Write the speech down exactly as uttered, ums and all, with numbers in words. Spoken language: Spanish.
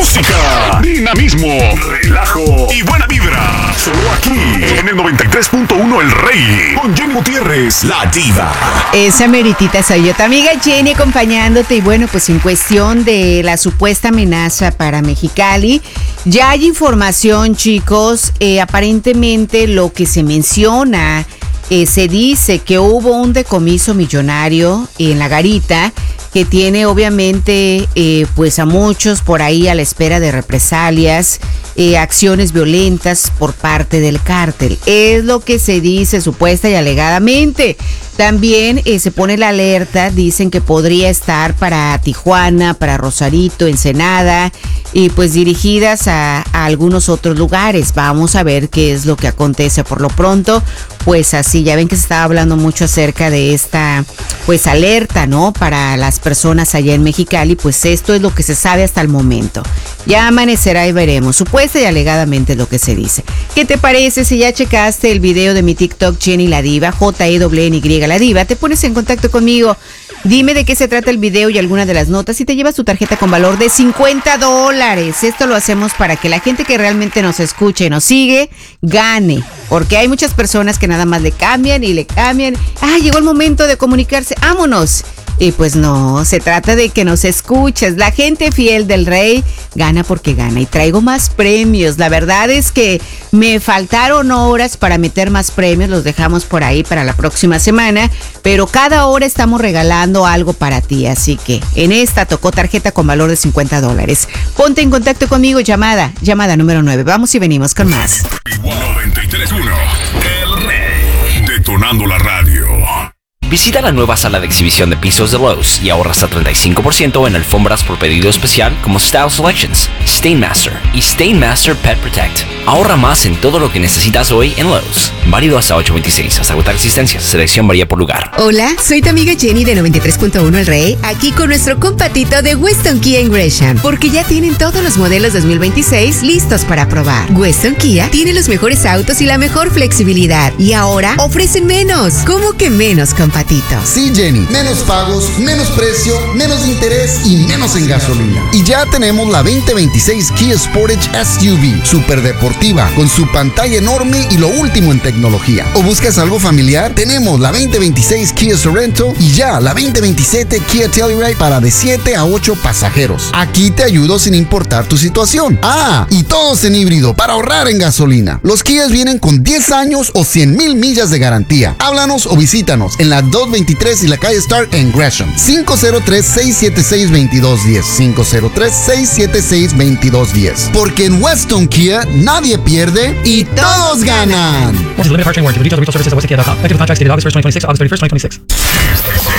música, dinamismo, relajo y buena vibra. Solo aquí, en el noventa y tres punto uno El Rey, con Jenny Gutiérrez, la diva. Esa meritita soy yo, tu amiga Jenny, acompañándote. Y bueno, pues en cuestión de la supuesta amenaza para Mexicali, ya hay información, chicos. Eh, aparentemente lo que se menciona, eh, se dice que hubo un decomiso millonario en la garita, que tiene obviamente eh, pues a muchos por ahí a la espera de represalias, eh, acciones violentas por parte del cártel. Es lo que se dice supuesta y alegadamente. También eh, se pone la alerta, dicen que podría estar para Tijuana, para Rosarito, Ensenada, y pues dirigidas a, a algunos otros lugares. Vamos a ver qué es lo que acontece por lo pronto. Pues así, ya ven que se estaba hablando mucho acerca de esta pues alerta, ¿no? Para las personas allá en Mexicali, pues esto es lo que se sabe hasta el momento. Ya amanecerá y veremos. Supuesta y alegadamente es lo que se dice. ¿Qué te parece si ya checaste el video de mi TikTok Jenny la Diva, J E N Y la Diva? Te pones en contacto conmigo. Dime de qué se trata el video y alguna de las notas y te llevas tu tarjeta con valor de cincuenta dólares. Esto lo hacemos para que la gente que realmente nos escucha y nos sigue gane. Porque hay muchas personas que nada más le cambian y le cambian. Ah, llegó el momento de comunicarse. ¡Vámonos! Y pues no, se trata de que nos escuches. La gente fiel del Rey gana porque gana. Y traigo más premios. La verdad es que me faltaron horas para meter más premios. Los dejamos por ahí para la próxima semana. Pero cada hora estamos regalando algo para ti. Así que en esta tocó tarjeta con valor de cincuenta dólares. Ponte en contacto conmigo. Llamada, llamada número nueve. Vamos y venimos con más. noventa y tres punto uno El Rey. Detonando la radio. Visita la nueva sala de exhibición de pisos de Lowe's y ahorra hasta treinta y cinco por ciento en alfombras por pedido especial como Style Selections, Stainmaster y Stainmaster Pet Protect. Ahorra más en todo lo que necesitas hoy en Lowe's. Válido hasta ocho veintiséis, hasta agotar existencias. Selección varía por lugar. Hola, soy tu amiga Jenny de noventa y tres punto uno El Rey, aquí con nuestro compatito de Weston Kia en Gresham, porque ya tienen todos los modelos dos mil veintiséis listos para probar. Weston Kia tiene los mejores autos y la mejor flexibilidad. Y ahora ofrecen menos. ¿Cómo que menos, compatito? Sí, Jenny, menos pagos, menos precio, menos interés y menos en gasolina. Y ya tenemos la veinte veintiséis Kia Sportage S U V, super deportiva, con su pantalla enorme y lo último en tecnología. ¿O buscas algo familiar? Tenemos la veinte veintiséis Kia Sorento y ya la veinte veintisiete Kia Telluride para de siete a ocho pasajeros. Aquí te ayudo sin importar tu situación. Ah, y todos en híbrido para ahorrar en gasolina. Los Kias vienen con diez años o cien mil millas de garantía. Háblanos o visítanos en la dos veintitrés y la calle Stark en Gresham. cinco cero tres, seis siete seis, dos dos uno cero. cinco cero tres, seis siete seis, dos dos uno cero. Porque en Weston Kia nadie pierde y todos ganan. Limited powertrain warranty. For details, retail services at weston kia dot com. Effective contract dated August first, twenty twenty-six, August thirty-first, twenty twenty-six.